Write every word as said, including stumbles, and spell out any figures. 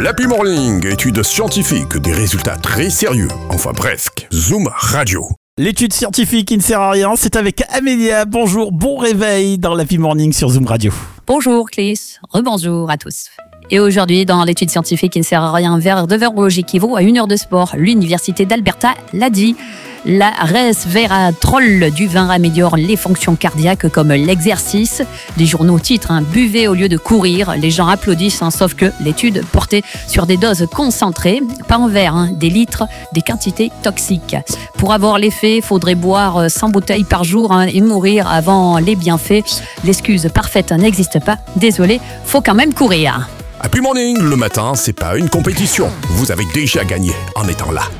L'Happy Morning, études scientifiques, des résultats très sérieux, enfin presque. Zoom Radio. L'étude scientifique qui ne sert à rien, c'est avec Amélia. Bonjour, bon réveil dans l'Happy Morning sur Zoom Radio. Bonjour Clés, rebonjour à tous. Et aujourd'hui, dans l'étude scientifique qui ne sert à rien, un verre de verre rouge équivaut à une heure de sport. L'université d'Alberta l'a dit. La resveratrol du vin améliore les fonctions cardiaques comme l'exercice. Les journaux titrent hein, « Buvez au lieu de courir ». Les gens applaudissent, hein, sauf que l'étude portait sur des doses concentrées, pas en verre, hein, des litres, des quantités toxiques. Pour avoir l'effet, il faudrait boire cent bouteilles par jour hein, et mourir avant les bienfaits. L'excuse parfaite n'existe pas. Désolé, faut quand même courir. Happy Morning, le matin, c'est pas une compétition. Vous avez déjà gagné en étant là.